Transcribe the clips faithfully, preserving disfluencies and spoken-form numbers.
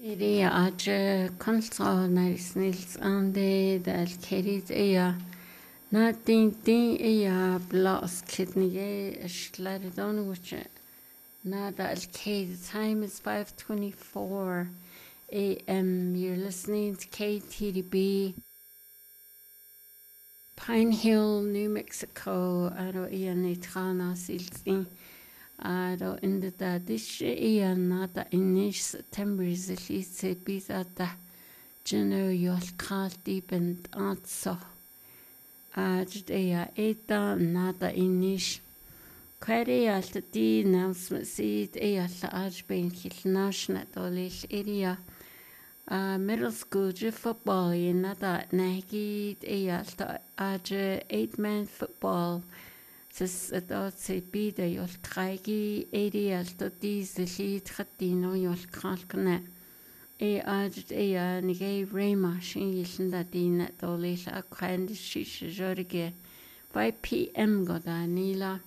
Iri aje kontra narisnils ande dal kerit eya na tin tin eya blas kidney shlaridon which na dal K. The time is five twenty-four a m. You're listening to K T D B, Pine Hill, New Mexico. Aro iya nitrana silti. Aro inda da dish iya nada inish September zilitse bizata jeno yol kalti bent atso. Ajt iya eta nada inish. Kwari alta di announcement seed iya la ajbein kilnashna dolil iria. Uh, middle school je football in nada nagi iya alta aje eight man football. Tis adot se bida yol traigi eri alta di zili tratino yol kalkne. E ajt iya nige rema shin yilnda di net dolil a kwandi shisha jorge. five p m goda nila.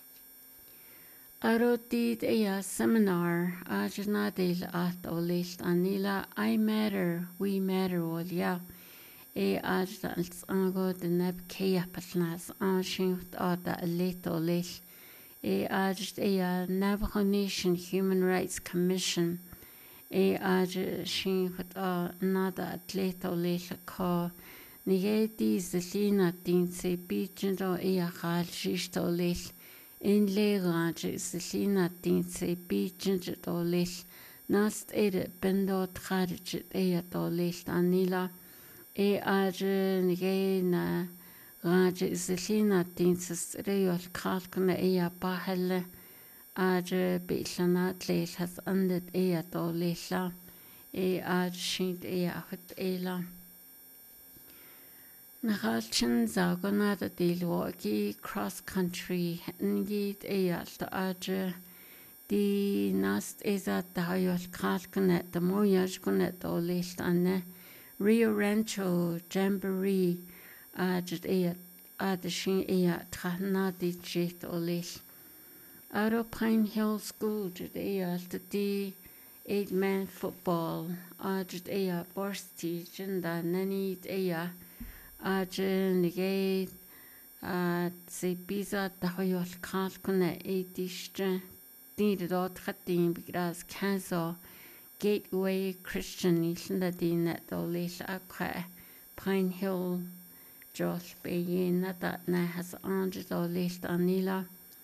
Arotid eya seminar ajnadil at olil anila I matter, we matter ol ya. E ajdals ango de neb kea patnas anshinft ada lit olil. E ajd eya Navajo Nation Human Rights Commission. E aj shinft a nada atlet olil ka. Nige di zelina din se bijendo eya khal shisht olil. In leerage selina din se bijinje dolil nast ere bendo tradije eya dolil anila e age nige na rage selina din se reyol kalkne eya bahelle age bitlana tlel has andet eya dolila e age shint eya hut ela Nachalchin zagonada dilwogi cross country ngid eyalt aje di nast eza dayol kalknet the moyaj kunet olist anne Rio Rancho Jamboree ajet eyat adeshin eyat trahna di jit olist Aro Pine Hill School jet eyalt di eight man football ajet eyat borsti jinda nanit eyat Aje nige a se biza dahoyol kalkune e dishtre did dot khatin bigras kanso Gateway Christian isla dinet dolish akha Pine Hill Josh Bayina that na has anje dolish anila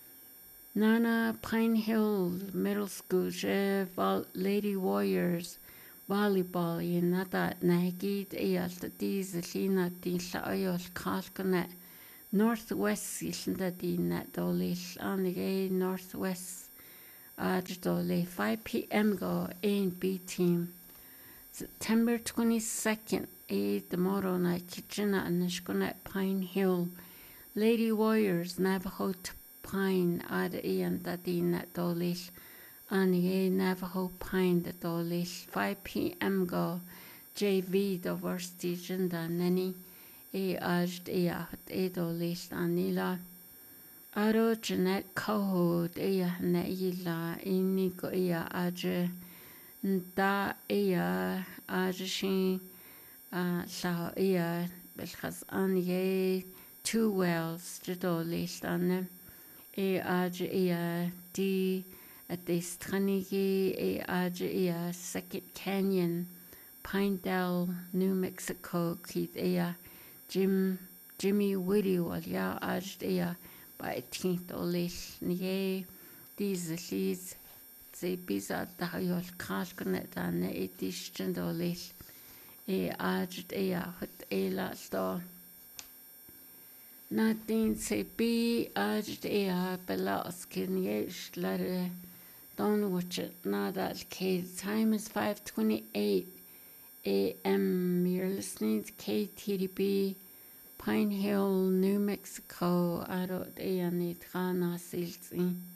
Nana Pine Hill Middle School je Lady Warriors volleyball in nada nagid eyalta diz lina din ayol kalkane northwest isnda din dolil anige northwest ajdole five p m go A and B team September twenty-second a tomorrow night kitchena anishkuna Pine Hill Lady Warriors Navajo Pine ad eyanta din dolil Annie Navajo Pine the Dolish five p m go J V Diversity Jinda Neni E Ajd Ea E Dolish Anila Aro Jeanette Coho Ea Neila Inigo Ea Aje Nda Ea Ajshin Sao Ea Belchas Anye Two Wells Jidolish Anne E Aj Ea D At the Stranigi e Aja Second Canyon, Pinedale, New Mexico, Kid Ea, Jim Jimmy Woody Walia Aj Ea by Tint Olish, Nye, these leads, they biza Dayol Kalkanet and e distant Olish, e Aj Ea, Hut Ela Store. Nothing say be Aj Ea Belaskin Yesh Lare. Don't watch it. Now that K. The time is five twenty-eight a m. You're listening to K T D B, Pine Hill, New Mexico. I don't know.